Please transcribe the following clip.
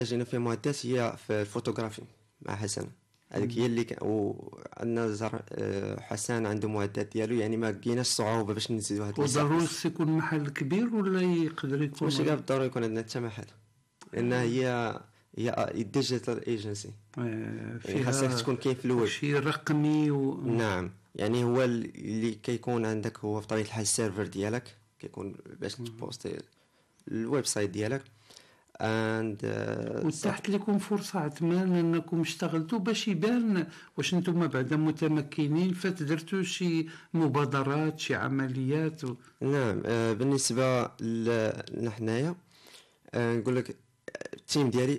جينا فيها معدات هي في الفوتوغرافي مع حسن. هذيك هي اللي وعندنا حسن عنده معدات ديالو، يعني ما لقيناش صعوبه باش نزيدو هاد وضروري يكون محل كبير ولا يقدر يكون؟ ماشي كاع بالضروري يكون عندنا حتى محل، لان هي ديجيتال ايجنسي، يعني خاصك تكون كاين في الويب، شيء رقمي نعم. يعني هو اللي كيكون عندك هو بطبيعه الحال السيرفر ديالك كيكون باش تبوستي الويب سايت ديالك. وتحت لكم فرصة عثمان أنكم اشتغلتوا باش يبان واش أنتم بعد متمكنين فتدرتوا شي مبادرات شي عمليات نعم. بالنسبة لحنايا نقول لك التيم ديالي